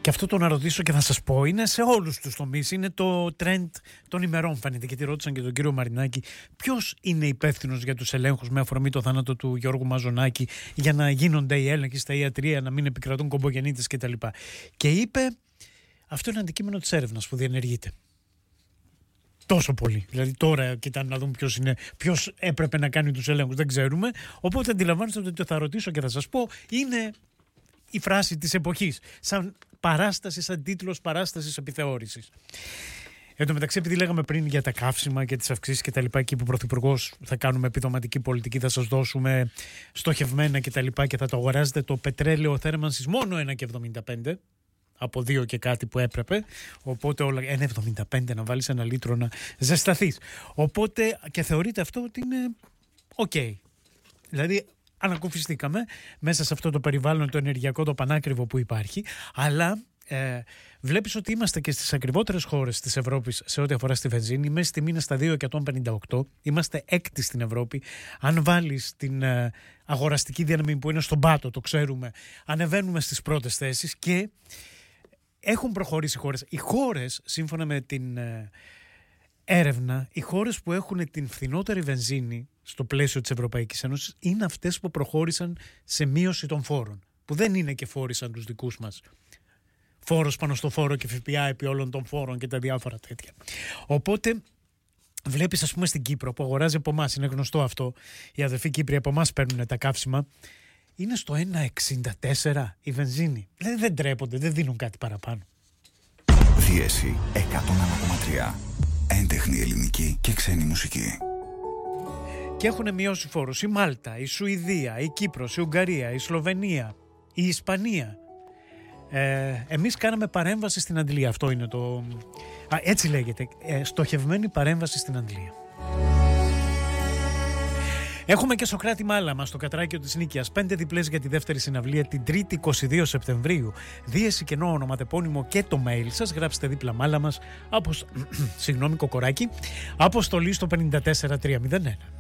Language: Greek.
Και αυτό το να ρωτήσω και θα σας πω είναι σε όλους τους τομείς. Είναι το trend των ημερών, φαίνεται. Και τη ρώτησαν και τον κύριο Μαρινάκη ποιος είναι υπεύθυνος για τους ελέγχους με αφορμή το θάνατο του Γιώργου Μαζονάκη, για να γίνονται οι έλεγχοι στα ιατρεία, να μην επικρατούν κομπογεννήτες κτλ. Και είπε, αυτό είναι αντικείμενο της έρευνας που διενεργείται. Τόσο πολύ. Δηλαδή τώρα κοιτάνε να δουν ποιος έπρεπε να κάνει τους ελέγχους. Δεν ξέρουμε. Οπότε αντιλαμβάνεστε ότι θα ρωτήσω και θα σας πω, είναι η φράση της εποχής. Σαν παράσταση, σαν τίτλος παράστασης επιθεώρησης. Εν τω μεταξύ, επειδή λέγαμε πριν για τα καύσιμα και τις αυξήσεις και τα λοιπά, εκεί που ο Πρωθυπουργός θα κάνουμε επιδοματική πολιτική, θα σας δώσουμε στοχευμένα και τα λοιπά και θα το αγοράζετε το πετρέλαιο θέρμανσης μόνο 1,75. Από 2 και κάτι που έπρεπε. Οπότε 1,75 να βάλεις ένα λίτρο να ζεσταθείς. Οπότε και θεωρείται αυτό ότι είναι ok. Δηλαδή ανακουφιστήκαμε μέσα σε αυτό το περιβάλλον το ενεργειακό, το πανάκριβο που υπάρχει. Αλλά βλέπεις ότι είμαστε και στις ακριβότερες χώρες της Ευρώπης σε ό,τι αφορά στη βενζίνη. Η μέση τιμή είναι στα 2,158. Είμαστε έκτη στην Ευρώπη. Αν βάλεις την αγοραστική δύναμη που είναι στον πάτο, το ξέρουμε, ανεβαίνουμε στις πρώτες θέσεις και έχουν προχωρήσει οι χώρες. Οι χώρες, σύμφωνα με την έρευνα, οι χώρες που έχουν την φθηνότερη βενζίνη στο πλαίσιο της Ευρωπαϊκής Ένωσης είναι αυτές που προχώρησαν σε μείωση των φόρων. Που δεν είναι και φόροι σαν τους δικούς μας. Φόρος πάνω στο φόρο και ΦΠΑ επί όλων των φόρων και τα διάφορα τέτοια. Οπότε βλέπεις, ας πούμε, στην Κύπρο που αγοράζει από εμάς, είναι γνωστό αυτό, οι αδερφοί Κύπροι από εμάς παίρνουν τα καύσιμα, είναι στο 1,64 η βενζίνη. Δηλαδή δεν τρέπονται, δεν δίνουν κάτι παραπάνω. Δίεση 101,3. Έντεχνη ελληνική και ξένη μουσική. Και έχουν μειώσει φόρους η Μάλτα, η Σουηδία, η Κύπρος, η Ουγγαρία, η Σλοβενία, η Ισπανία. Εμείς κάναμε παρέμβαση στην αντλία. Αυτό είναι το... έτσι λέγεται. Στοχευμένη παρέμβαση στην αντλία. Έχουμε και Σωκράτη Μάλαμα στο Κατράκιο της Νίκαιας. 5 διπλές για τη δεύτερη συναυλία την 3η 22 Σεπτεμβρίου. Δίεση, κενό, ονοματεπώνυμο και το mail σας. Γράψτε δίπλα Μάλαμας, συγγνώμη, Κοκοράκι. Αποστολή στο 54301.